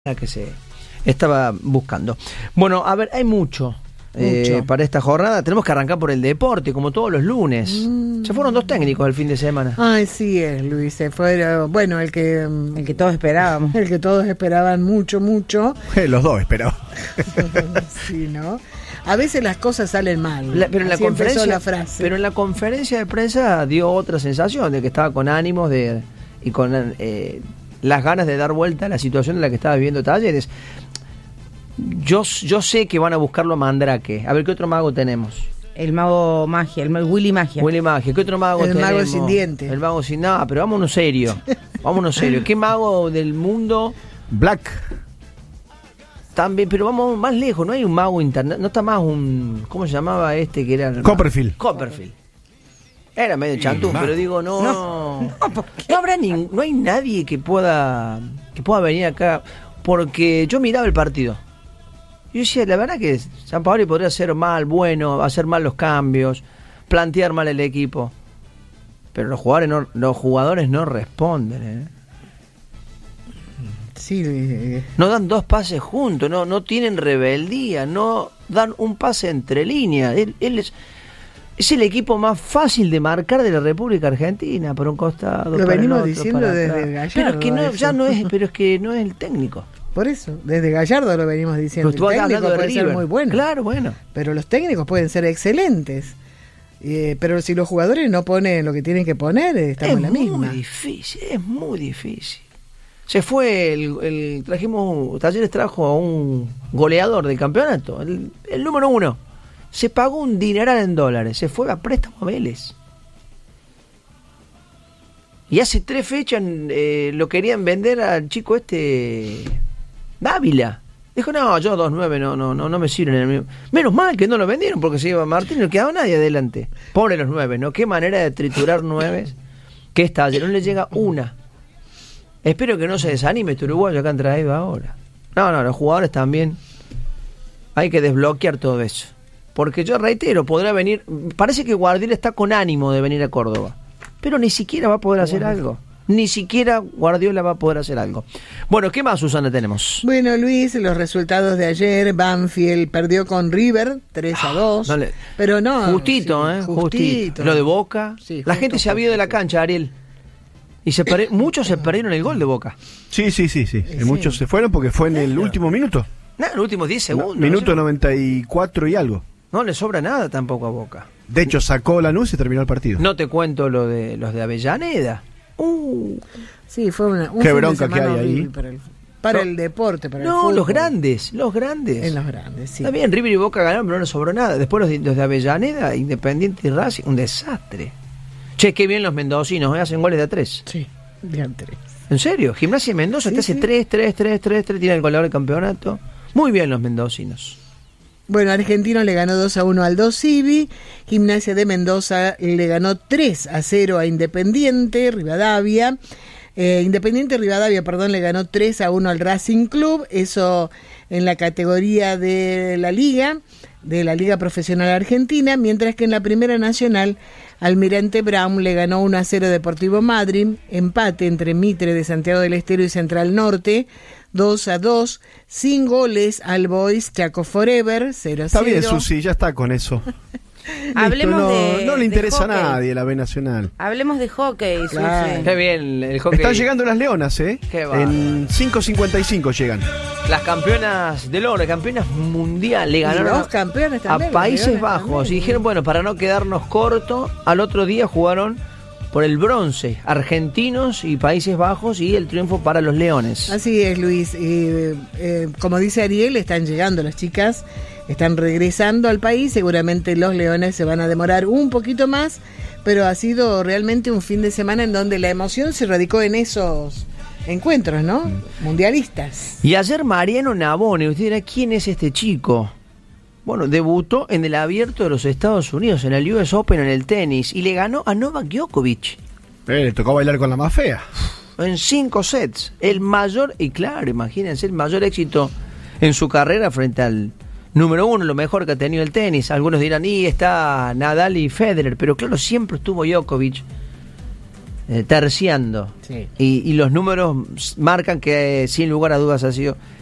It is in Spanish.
la que se estaba buscando. Bueno, a ver, hay mucho. Para esta jornada. Tenemos que arrancar por el deporte, como todos los lunes. Se fueron dos técnicos el fin de semana. Ay, sí, Luis, se fueron. Bueno, el que todos esperábamos. El que todos esperaban mucho. Los dos esperaban. Sí, ¿no? A veces las cosas salen mal. Pero en la conferencia de prensa dio otra sensación de que estaba con ánimos y con las ganas de dar vuelta a la situación en la que estaba viviendo Talleres. Yo sé que van a buscarlo a Mandrake. A ver, ¿qué otro mago tenemos? El mago magia, el Willy Magia. Willy Magia. ¿Qué otro mago tenemos? El mago sin dientes. El mago sin nada, pero vámonos serio. ¿Qué mago del mundo? Black. También, pero vamos más lejos. No hay un mago internet. No está más un... ¿Cómo se llamaba este que era? Copperfield. Era medio chantú, pero digo, no habrá no hay nadie que pueda venir acá, porque yo miraba el partido. Yo decía, la verdad que Sampaoli podría ser mal, bueno, hacer mal los cambios, plantear mal el equipo. Pero los jugadores no responden, Sí, no dan dos pases juntos, no tienen rebeldía, no dan un pase entre líneas. Él es el equipo más fácil de marcar de la República Argentina, por un costado. Lo venimos diciendo desde Gallardo. Pero es que no es el técnico. Por eso, desde Gallardo lo venimos diciendo. El técnico puede ser muy bueno. Claro, bueno. Pero los técnicos pueden ser excelentes. Pero si los jugadores no ponen lo que tienen que poner, estamos en la misma. Es muy difícil. Se fue Talleres trajo a un goleador del campeonato, el número 1. Se pagó un dineral en dólares, se fue a préstamo a Vélez. Y hace 3 fechas lo querían vender al chico Dávila. Dijo, no, yo 2-9 no me sirven. Menos mal que no lo vendieron, porque se iba Martín y no quedaba nadie adelante. Pobre los 9, ¿no? Qué manera de triturar 9 que está ayer. No le llega una. Espero que no se desanime este uruguayo que han traído ahora. No, los jugadores también. Hay que desbloquear todo eso. Porque yo reitero, podrá venir. Parece que Guardiola está con ánimo de venir a Córdoba, pero ni siquiera va a poder hacer algo. Ni siquiera Guardiola va a poder hacer algo. Bueno, ¿qué más, Susana, tenemos? Bueno, Luis, los resultados de ayer. Banfield perdió con River 3-2. Pero no. Justito. Lo de Boca. Sí, la gente se ha ido de la cancha, Ariel. Y muchos se perdieron el gol de Boca. Sí. Muchos se fueron porque fue en el último minuto. En los últimos 10 segundos. Minuto 94 y algo. No le sobra nada tampoco a Boca. De hecho, sacó Lanús y terminó el partido. No te cuento los de Avellaneda. Sí, fue un qué bronca que hay ahí. Para el deporte, para el fútbol. Los grandes. En los grandes, sí. Está bien, River y Boca ganaron, pero no les sobró nada. Después los de Avellaneda, Independiente y Racing, un desastre. Che, qué bien los mendocinos, hacen goles de a 3. Sí, de a 3. ¿En serio? Gimnasia de Mendoza te hace 3, tiene el goleador del campeonato. Muy bien los mendocinos. Bueno, Argentino le ganó 2-1 al Aldo Civi. Gimnasia de Mendoza le ganó 3-0 a Independiente Rivadavia. Independiente Rivadavia, le ganó 3-1 al Racing Club. Eso en la categoría de la Liga Profesional Argentina. Mientras que en la Primera Nacional, Almirante Brown le ganó 1-0 Deportivo Madryn. Empate entre Mitre de Santiago del Estero y Central Norte. 2-2, sin goles al Boys Chaco Forever, 0-0. Está bien, Susi, ya está con eso. Hablemos no le interesa a nadie la B Nacional. Hablemos de hockey, claro. Susi. Qué bien el hockey. Están llegando las Leonas, Qué va. En 5:55 llegan. Las campeonas del oro, campeonas mundial, le ganaron a Países Bajos. Y dijeron, bueno, para no quedarnos cortos, al otro día jugaron por el bronce, argentinos y Países Bajos, y el triunfo para los Leones. Así es, Luis. Como dice Ariel, están llegando las chicas, están regresando al país. Seguramente los Leones se van a demorar un poquito más, pero ha sido realmente un fin de semana en donde la emoción se radicó en esos encuentros, ¿no? Mundialistas. Y ayer Mariano Navone, usted dirá, ¿quién es este chico? Bueno, debutó en el Abierto de los Estados Unidos, en el US Open, en el tenis, y le ganó a Novak Djokovic. Le tocó bailar con la más fea. En 5 sets. El mayor, y claro, imagínense, el mayor éxito en su carrera frente al número 1, lo mejor que ha tenido el tenis. Algunos dirán, y está Nadal y Federer, pero claro, siempre estuvo Djokovic terciando. Sí. Y los números marcan que sin lugar a dudas ha sido